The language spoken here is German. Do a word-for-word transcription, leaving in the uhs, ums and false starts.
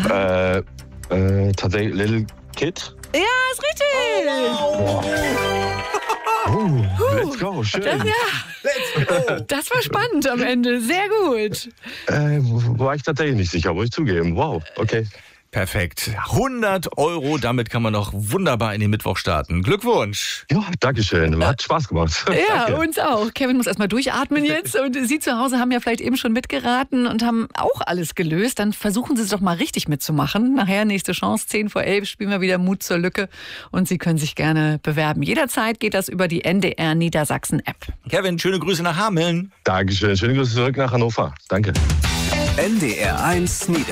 Äh, äh, tatsächlich Little Kid. Ja, ist richtig. Oh, let's go, schön. Das, ja. Let's go. Das war spannend am Ende. Sehr gut. Äh, war ich tatsächlich nicht sicher, muss ich zugeben. Wow, okay. Perfekt. hundert Euro, damit kann man noch wunderbar in den Mittwoch starten. Glückwunsch. Ja, danke schön. Hat Spaß gemacht. Ja, Danke. uns auch. Kevin muss erstmal durchatmen jetzt. Und Sie zu Hause haben ja vielleicht eben schon mitgeraten und haben auch alles gelöst. Dann versuchen Sie es doch mal richtig mitzumachen. Nachher, nächste Chance, zehn vor elf, spielen wir wieder Mut zur Lücke. Und Sie können sich gerne bewerben. Jederzeit geht das über die N D R Niedersachsen-App. Kevin, schöne Grüße nach Hameln. Dankeschön. Schöne Grüße zurück nach Hannover. Danke. N D R eins Niedersachsen.